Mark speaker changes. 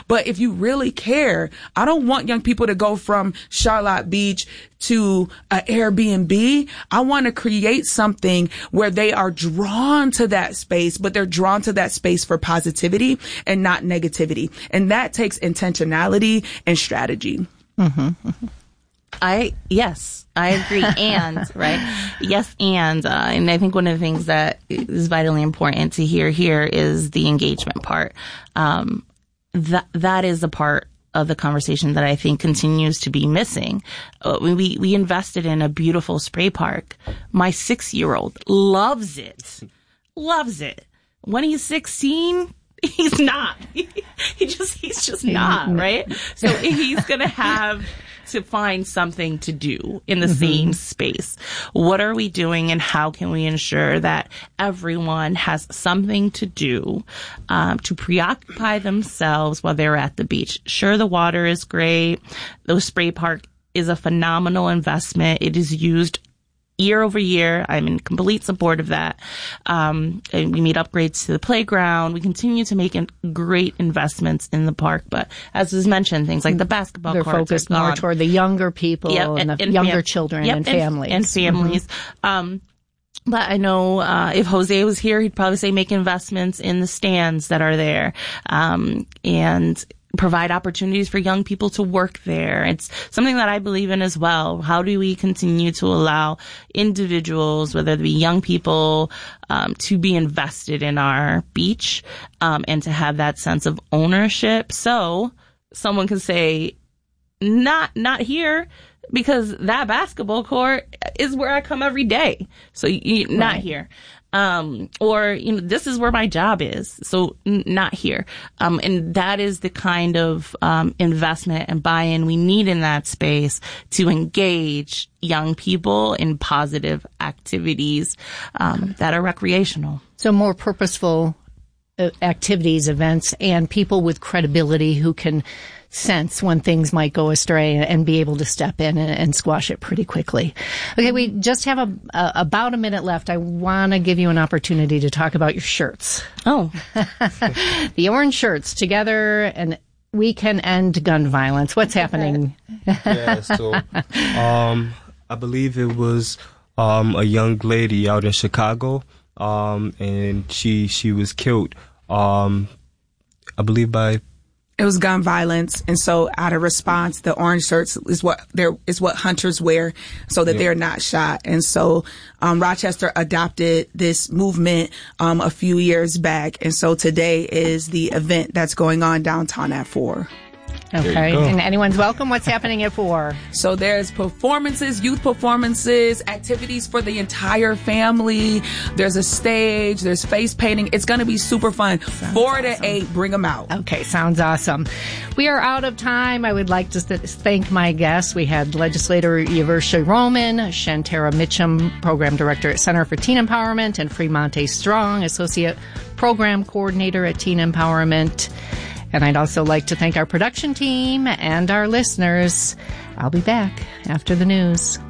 Speaker 1: But if you really care, I don't want young people to go from Charlotte Beach to an Airbnb. I want to create something where they are drawn to that space, but they're drawn to that space for positivity and not negativity. And that takes intentionality and strategy.
Speaker 2: Mm-hmm. Yes, I agree. And, right? Yes. And I think one of the things that is vitally important to hear here is the engagement part. That is the part of the conversation that I think continues to be missing. We invested in a beautiful spray park. My 6-year-old loves it. Loves it. When he's 16, he's not. He's just not, right? So he's going to have to find something to do in the same space. What are we doing, and how can we ensure that everyone has something to do to preoccupy themselves while they're at the beach? Sure, the water is great. The spray park is a phenomenal investment. It is used year over year. I'm in complete support of that. And we made upgrades to the playground. We continue to make great investments in the park. But as was mentioned, things like the basketball courts
Speaker 3: they're focused more toward the younger people and the younger children and families.
Speaker 2: And families. But I know if Jose was here, he'd probably say make investments in the stands that are there, and provide opportunities for young people to work there. It's something that I believe in as well. How do we continue to allow individuals, whether they be young people, to be invested in our beach, and to have that sense of ownership? So someone can say, not here, because that basketball court is where I come every day. So not here. Or, this is where my job is. So not here. And that is the kind of, investment and buy-in we need in that space to engage young people in positive activities, that are recreational.
Speaker 3: So more purposeful activities, events, and people with credibility who can sense when things might go astray and be able to step in and squash it pretty quickly. Okay, we just have about a minute left. I want to give you an opportunity to talk about your shirts.
Speaker 2: Oh.
Speaker 3: The orange shirts, together, and we can end gun violence. What's happening?
Speaker 4: Yeah, so I believe it was a young lady out in Chicago, and she was killed, I believe by...
Speaker 1: It was gun violence, and so out of response, the orange shirts is what hunters wear so that they're not shot. And so Rochester adopted this movement a few years back, and so today is the event that's going on downtown at 4.
Speaker 3: Okay, and anyone's welcome. What's happening at 4?
Speaker 1: So there's performances, youth performances, activities for the entire family. There's a stage, there's face painting. It's going to be super fun. 4 to 8, bring them out.
Speaker 3: Okay, sounds awesome. We are out of time. I would like to thank my guests. We had legislator Yavirsha Roman, Shantara Mitchum, program director at Center for Teen Empowerment, and Fremonte Strong, associate program coordinator at Teen Empowerment. And I'd also like to thank our production team and our listeners. I'll be back after the news.